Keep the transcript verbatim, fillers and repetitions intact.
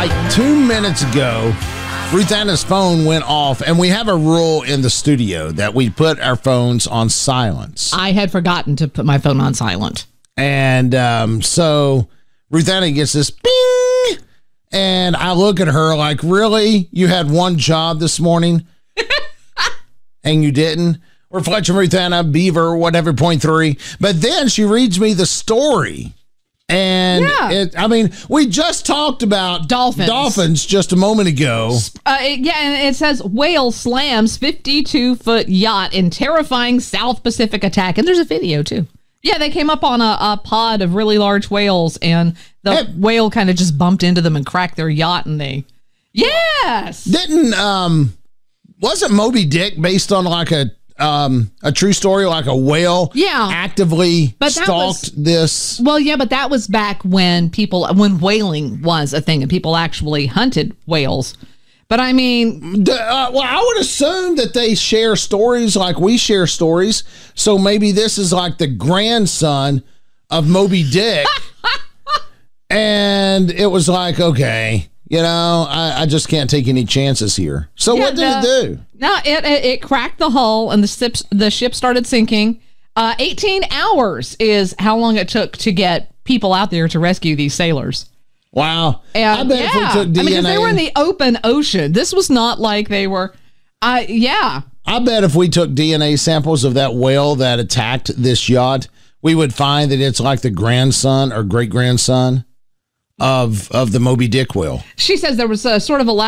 Like two minutes ago, Ruth Anna's phone went off, and we have a rule in the studio that we put our phones on silence. I had forgotten to put my phone on silent. And um, so Ruth Anna gets this bing, and I look at her like, really? You had one job this morning, and you didn't? We're Fletcher, Ruth Anna, Beaver, whatever, point three. But then she reads me the story. And yeah. it, I mean, we just talked about dolphins, dolphins just a moment ago. Uh, it, yeah, and it says whale slams fifty-two foot yacht in terrifying South Pacific attack. And there's a video, too. Yeah, they came up on a, a pod of really large whales, and the hey, whale kind of just bumped into them and cracked their yacht, and they... Yes! Didn't, um, wasn't Moby Dick based on like a, um, a true story, like a whale yeah. actively but that stalked was, this? Well, yeah, but that was back when people, when whaling was a thing and people actually hunted whales. But I mean, the, uh, well, I would assume that they share stories like we share stories. So maybe this is like the grandson of Moby Dick. And it was like, okay, you know, I, I just can't take any chances here. So yeah, what did the, it do? No, it, it it cracked the hull and the ship, the ship started sinking. Uh, eighteen hours is how long it took to get people out there to rescue these sailors. Wow. And, I bet yeah. if we took D N A. I mean, because they were in the open ocean. This was not like they were, uh, yeah. I bet if we took D N A samples of that whale that attacked this yacht, we would find that it's like the grandson or great-grandson of, of the Moby Dick whale. She says there was a sort of a